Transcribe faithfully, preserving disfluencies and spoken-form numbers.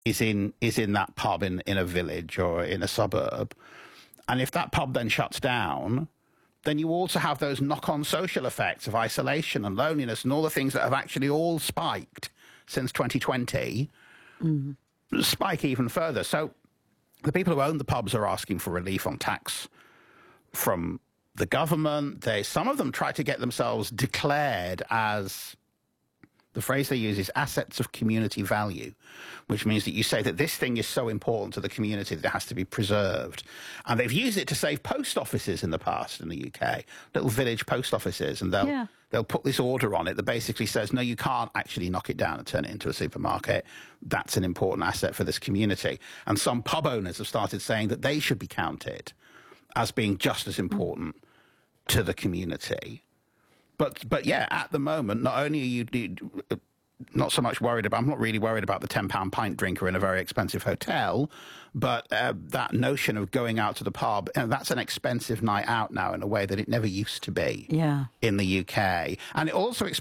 is in is in that pub in, in a village or in a suburb. And if that pub then shuts down, then you also have those knock-on social effects of isolation and loneliness and all the things that have actually all spiked since twenty twenty, mm. spike even further. So the people who own the pubs are asking for relief on tax from the government. They, some of them try to get themselves declared as, the phrase they use is assets of community value, which means that you say that this thing is so important to the community that it has to be preserved. And they've used it to save post offices in the past in the U K, little village post offices, and they'll yeah. they'll put this order on it that basically says, no, you can't actually knock it down and turn it into a supermarket. That's an important asset for this community. And some pub owners have started saying that they should be counted as being just as important mm. to the community. But, but yeah, at the moment, not only are you not so much worried about, I'm not really worried about the ten pound pint drinker in a very expensive hotel, but uh, that notion of going out to the pub, you know, that's an expensive night out now in a way that it never used to be yeah. in the U K. And it also explains